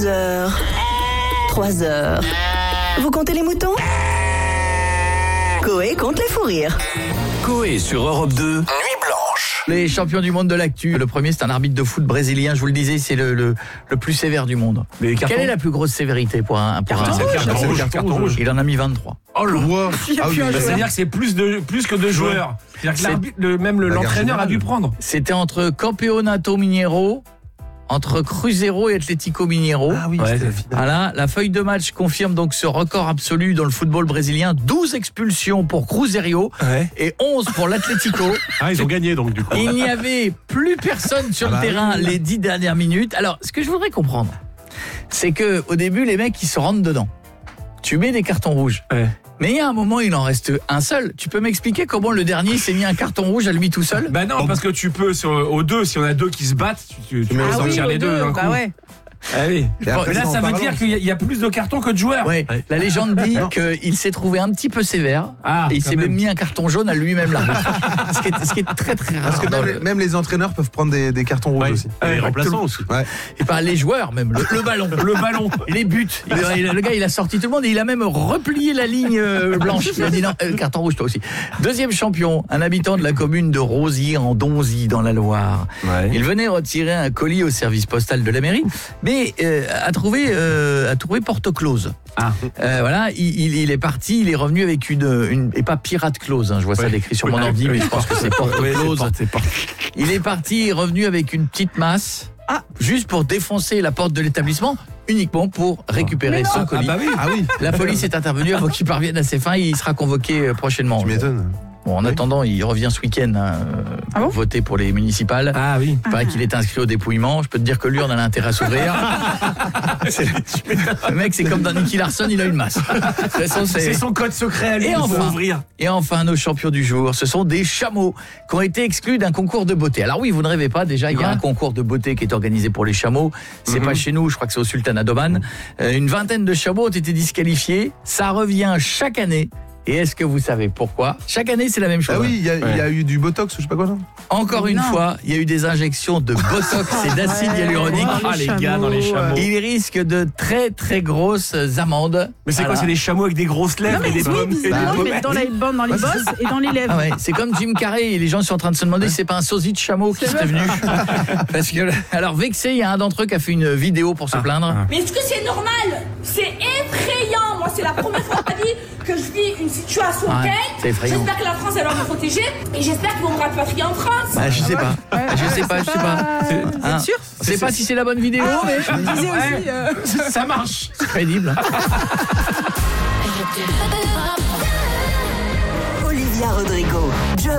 2h, 3h. Vous comptez les moutons ? Coé compte les fous rires. Coé sur Europe 2, Nuit Blanche. Les champions du monde de l'actu. Le premier, c'est un arbitre de foot brésilien. Je vous le disais, c'est le plus sévère du monde. Quelle est la plus grosse sévérité pour un carton rouge. Il en a mis 23. Oh le roi. C'est-à-dire que c'est plus que deux joueurs. C'est-à-dire que l'arbitre, l'entraîneur a dû prendre. C'était entre Campeonato Mineiro, entre Cruzeiro et Atlético Mineiro. Ah oui, Ouais, Voilà, la feuille de match confirme donc ce record absolu dans le football brésilien. 12 expulsions pour Cruzeiro et 11 pour l'Atlético. Ah, ils ont gagné donc du coup. Il n'y avait plus personne sur le terrain les 10 dernières minutes. Alors, ce que je voudrais comprendre, c'est que au début, les mecs, ils se rentrent dedans. Tu mets des cartons rouges. Ouais. Mais il y a un moment, il en reste un seul. Tu peux m'expliquer comment le dernier s'est mis un carton rouge à lui tout seul ? Bah non, parce que tu peux, aux deux, si on a deux qui se battent, tu peux sortir les deux d'un coup. Bah ouais. Ah oui. Et après, Mais là, c'est ça en veut parlant. dire qu'il y a plus de cartons que de joueurs. Ouais. La légende dit qu'il s'est trouvé un petit peu sévère et il quand s'est même même. mis un carton jaune à lui-même là. ce qui est très très rare. Parce que même les entraîneurs peuvent prendre des cartons rouges aussi. Les remplaçants aussi. Et pas les joueurs même, le ballon. Le ballon. Les buts. Le gars, il a sorti tout le monde et il a même replié la ligne blanche. Il a dit non, carton rouge toi aussi. Deuxième champion, un habitant de la commune de Rosiers en Donzy dans la Loire. Ouais. Il venait retirer un colis au service postal de la mairie, mais a trouvé porte close. Voilà, il est parti, il est revenu avec une et pas pirate close, hein, je vois ça décrit sur mon ordi, mais je pense que c'est porte close. Il est parti, revenu avec une petite masse, juste pour défoncer la porte de l'établissement, uniquement pour récupérer son colis. Ah oui. La police est intervenue avant qu'il parvienne à ses fins. Il sera convoqué prochainement. Tu m'étonnes. Bon, en attendant, il revient ce week-end pour voter pour les municipales. Ah oui. Il paraît qu'il est inscrit au dépouillement. Je peux te dire que l'urne a intérêt à s'ouvrir. Le mec, c'est comme dans Nicky Larson, il a une masse. De toute façon, C'est son code secret à lui. Et enfin, nos champions du jour, ce sont des chameaux qui ont été exclus d'un concours de beauté. Alors oui, vous ne rêvez pas, déjà, il y a un concours de beauté qui est organisé pour les chameaux. C'est pas chez nous, je crois que c'est au Sultanat d'Oman. Une vingtaine de chameaux ont été disqualifiés. Ça revient chaque année. Et est-ce que vous savez pourquoi ? Chaque année, c'est la même chose. Ah oui, il y a eu du botox ou je sais pas quoi. Non Encore une fois, il y a eu des injections de botox et d'acide hyaluronique. Les gars dans les chameaux. Ils risquent de très très grosses amendes. Mais c'est quoi, c'est des chameaux avec des grosses lèvres et des pommes et des pommettes. Dans les bosses et dans les lèvres. Ah ouais, c'est comme Jim Carrey et les gens sont en train de se demander si c'est pas un sosie de chameau qui serait venu. Parce que, alors vexé, il y a un d'entre eux qui a fait une vidéo pour se plaindre. Mais est-ce que c'est normal ? C'est effrayant. Moi, c'est la première fois de ma vie que je vis une situation Ouais, c'est telle. effrayant. J'espère que la France elle va me protéger et j'espère qu'ils vont me rapatrier en France. Bah, je sais pas. Je sais pas. C'est sûr ? Je sais pas si c'est la bonne vidéo, mais Je me disais aussi. Ça marche. c'est crédible. Olivia Rodrigo.